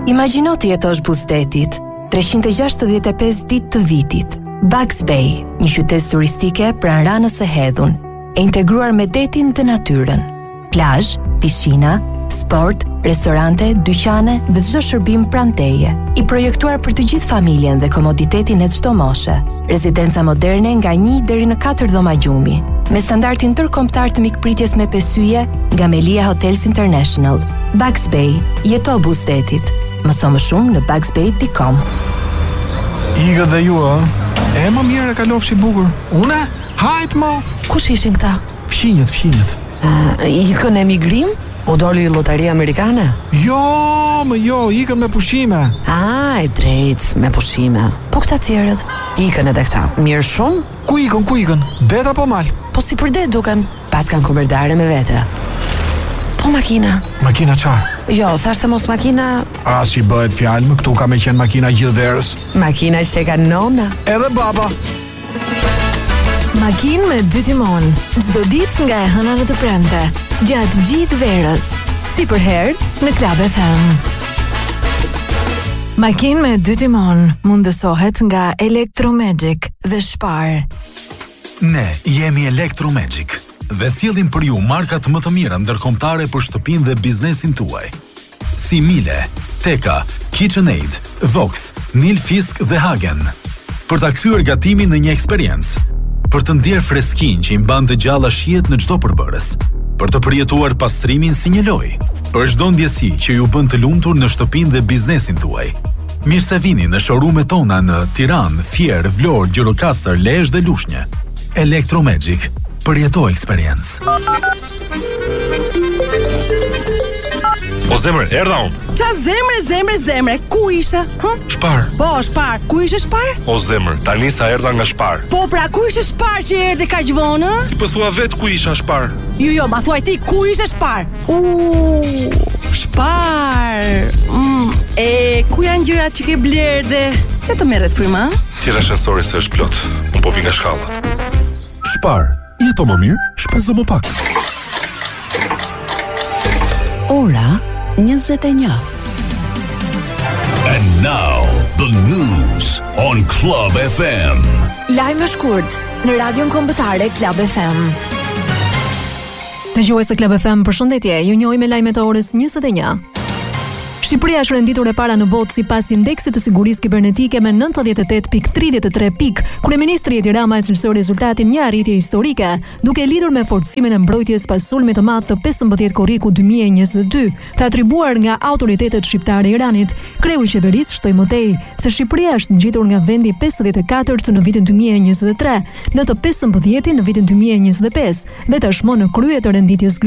Imagjino të jetosh buzdetit, 365 ditë të vitit. Bugs Bay, një qytet turistike pranë Ranës së Hedhun, e integruar me detin dhe natyrën. Plazh, piscina, sport, restorante, dyqane dhe çdo shërbim pranë teje. I projektuar për të gjithë familjen dhe komoditetin e çdo moshe. Rezidenca moderne nga 1 deri në 4 dhoma gjumi, me standardin ndërkombëtar të mikpritjes me pesyje nga Melia Hotels International. Bugs Bay, jeto buzdetit. Mëso më shumë në bugsbay.com. Iga dhe ju, a? E më mirë e kalofshi bukur. Une? Hajt mo! Kush ishin këta? Fqinjët. Ikën emigrim? U doli lotaria amerikane? Jo, ikën me pushime. E drejt, me pushime. Po këta tjerët? Ikën edhe këta. Mirë shumë? Ku ikën? Det apo mal? Po si për det duken? Pas kanë kuberdare me vete. Po makina? Makina qarë? Jo, thash se mos makina... As i bëhet fjalë, më këtu ka me qenë makina gjithë verës. Makina që ka nona. Edhe baba. Makinë me 2 timon, çdo ditë nga e hëna në të premte, gjatë gjithë verës, si për herë në Club FM. Makinë me 2 timon mundësohet nga Electromagic dhe Spar. Ne jemi Electromagic dhe sjellim për ju markat më të mira ndërkombëtare për shtëpinë dhe biznesin tuaj. Si Miele, Teka, KitchenAid, Vox, Nilfisk dhe Hagen. Për ta kthyer gatimin në një eksperiencë, për të ndjer freskinë që i mban të gjalla shijet në çdo përbërës, për të përjetuar pastrimin si një lojë, për çdo ndjesi që ju bën të lumtur në shtëpinë dhe biznesin tuaj. Mirë se vini në showroom-et tona në Tiranë, Fier, Vlorë, Gjirokastër, Lezhë dhe Lushnjë. Electromagic, përjeto eksperiencë. O zemre, erdha unë. Qa zemre, ku ishe? Shpar. Po, Shpar, ku ishe Shpar? O zemre, tani sa erdha nga Shpar. Po, pra, ku ishe Shpar që erdhe kaq vonë? Ti po thua vetë ku isha Shpar. Jo, ma thuaj ti, ku ishe Shpar? Shpar. E, ku janë gjërat që ke blerë dhe... Se të merret fryma? Tira shensori se është plot. Unë po vi nga shkallët. Shpar, jeto më mirë, shpezo më pak. Ora 21. And now, the news on Club FM. Lajme shkurt në radion kombëtare Club FM. Dëgjues të Club FM, përshëndetje. Ju njohim me lajmet e orës 21. Shqipëria është renditur e para në botë sipas indeksit të sigurisë kibernetike me 98.33 pikë. Kryeministri Edi Rama e cilësoi rezultatin një arritje historike, duke lidhur me forcimin e mbrojtjes pas sulmit të madh të 15 korriku 2022, të atribuar nga autoritetet shqiptare e Iranit. Kreu i qeverisë shtoi më tej se Shqipëria është ngjitur nga vendi 54 në vitin 2023 në të 15 në vitin 2025 dhe tashmë në krye të renditjes